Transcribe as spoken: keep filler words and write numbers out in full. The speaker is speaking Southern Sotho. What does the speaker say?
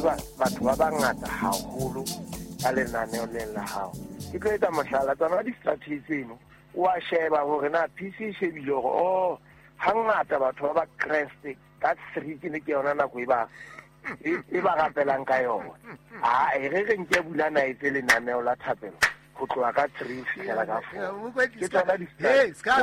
batho ba bangata haholo ka lenaneo le la hao. Ke tlo etsa mohlala tsona di-strategy tseno o a sheba hore na P C e shebile hore o hangata batho ba ba Kreste ka three ke ne ke yona nako e ba e ba rapelang ka yona. Ah e re re nke bulana e tse lenaneo la thapelo go tloa ka three fela ka four. Ke tsona di-strategy